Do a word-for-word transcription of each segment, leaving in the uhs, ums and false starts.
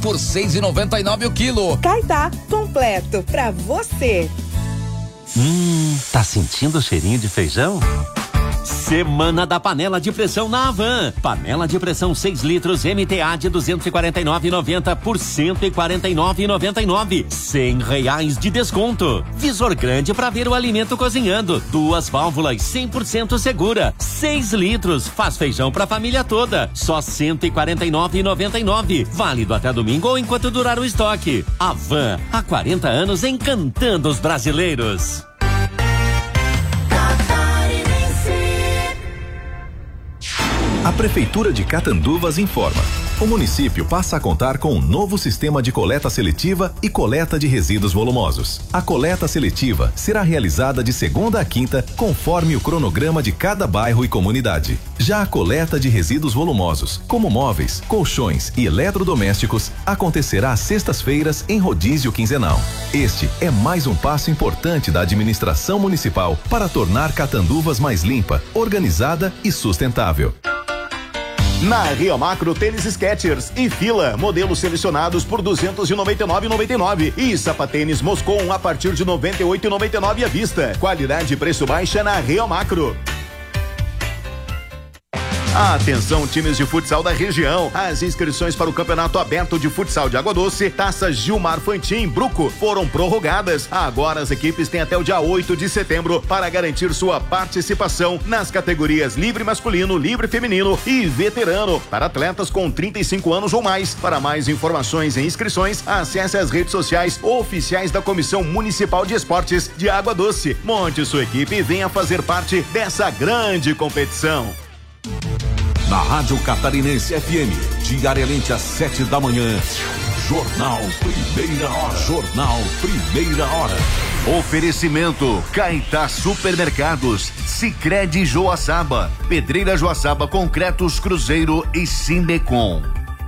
por seis e noventa e nove o quilo. Caetá, completo pra você. Hum, tá sentindo o cheirinho de feijão? Semana da panela de pressão na Havan. Panela de pressão seis litros M T A de duzentos e quarenta e nove reais e noventa centavos por cento e quarenta e nove reais e noventa e nove centavos. Cem reais de desconto. Visor grande para ver o alimento cozinhando. Duas válvulas cem por cento segura. seis litros. Faz feijão pra família toda. Só cento e quarenta e nove reais e noventa e nove centavos. Válido até domingo ou enquanto durar o estoque. Havan, há quarenta anos encantando os brasileiros. A Prefeitura de Catanduvas informa. O município passa a contar com um novo sistema de coleta seletiva e coleta de resíduos volumosos. A coleta seletiva será realizada de segunda a quinta, conforme o cronograma de cada bairro e comunidade. Já a coleta de resíduos volumosos, como móveis, colchões e eletrodomésticos, acontecerá às sextas-feiras em rodízio quinzenal. Este é mais um passo importante da administração municipal para tornar Catanduvas mais limpa, organizada e sustentável. Na Rio Macro, tênis Skechers e Fila, modelos selecionados por duzentos e noventa e nove reais e noventa e nove centavos. E sapatênis Moscon a partir de noventa e oito reais e noventa e nove centavos à vista. Qualidade e preço baixa na Rio Macro. Atenção, times de futsal da região. As inscrições para o Campeonato Aberto de Futsal de Água Doce, Taça Gilmar Fantin Bruco, foram prorrogadas. Agora as equipes têm até o dia oito de setembro para garantir sua participação nas categorias livre masculino, livre feminino e veterano, para atletas com trinta e cinco anos ou mais. Para mais informações e inscrições, acesse as redes sociais oficiais da Comissão Municipal de Esportes de Água Doce. Monte sua equipe e venha fazer parte dessa grande competição. Na Rádio Catarinense F M, diariamente às sete da manhã, Jornal Primeira Hora. Jornal Primeira Hora. Oferecimento Caetá Supermercados, Sicredi Joaçaba, Pedreira Joaçaba Concretos Cruzeiro e Sindecom.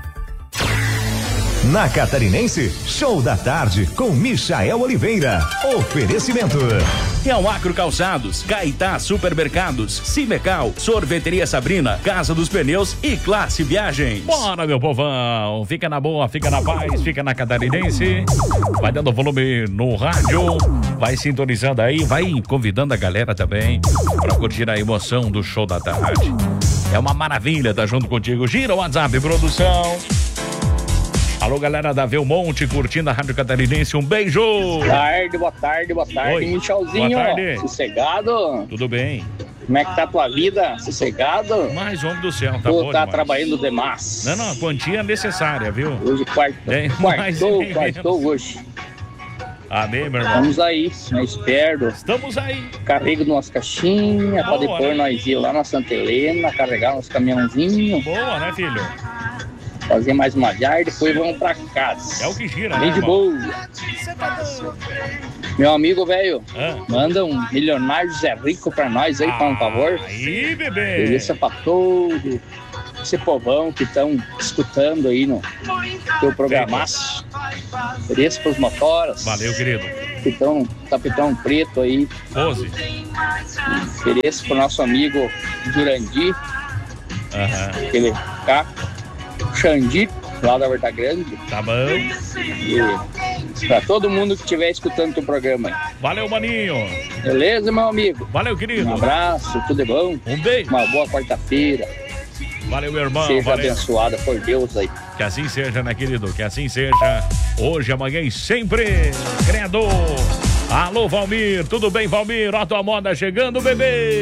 Na Catarinense, show da tarde com Michael Oliveira. Oferecimento. Real Macro Calçados, Caetá Supermercados, Cimecal, Sorveteria Sabrina, Casa dos Pneus e Classe Viagens. Bora, meu povão, fica na boa, fica na paz, fica na Catarinense, vai dando volume no rádio, vai sintonizando aí, vai convidando a galera também pra curtir a emoção do show da tarde. É uma maravilha estar junto contigo. Gira o WhatsApp, produção. Alô, galera da Velmonte, curtindo a Rádio Catarinense, um beijo! Boa tarde, boa tarde, boa tarde, Oi. Michelzinho. Boa tarde. Sossegado? Tudo bem? Como é que tá a tua vida? Sossegado? Mais homem do céu, tá Ou bom tá demais. trabalhando demais? Não, não, a quantia é necessária, viu? Hoje quarto, Tem mais quartou, e quartou menos. hoje. Amém, meu irmão. Vamos aí, né, esperto. Estamos aí. Carrego umas caixinhas, pra Boa, depois né? nós ir lá na Santa Helena, carregar uns caminhãozinhos. Boa, né, filho? Fazer mais uma jarda, depois vamos pra casa. É o que gira, Bem né, de irmão? boa. Meu amigo, velho, Ah. manda um milionário Zé Rico pra nós aí, por um favor. Aí, bebê. Delícia pra todo esse povão que estão escutando aí no teu programaço. Delícia pros motoras. Valeu, querido. Capitão, Capitão Preto aí. Pose. Delícia pro nosso amigo Jurandir. Aham. Aquele cá. Xandi, lá da Horta Grande. Tá bom. E pra todo mundo que estiver escutando teu programa aí. Valeu, maninho. Beleza, meu amigo? Valeu, querido. Um abraço, tudo bom? Um beijo. Uma boa quarta-feira. Valeu, meu irmão. Seja Valeu. abençoada por Deus aí. Que assim seja, né, querido? Que assim seja. Hoje, amanhã e sempre. Criador. Alô, Valmir. Tudo bem, Valmir? Ó, tua moda chegando, bebê.